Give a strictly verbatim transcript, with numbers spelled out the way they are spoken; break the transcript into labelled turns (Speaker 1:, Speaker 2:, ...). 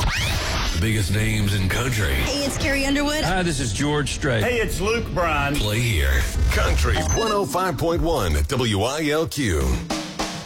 Speaker 1: The biggest names in country.
Speaker 2: Hey, it's Carrie Underwood.
Speaker 3: Hi, this is George Strait.
Speaker 4: Hey, it's Luke Bryan.
Speaker 1: Play here. Country one oh five point one W I L Q.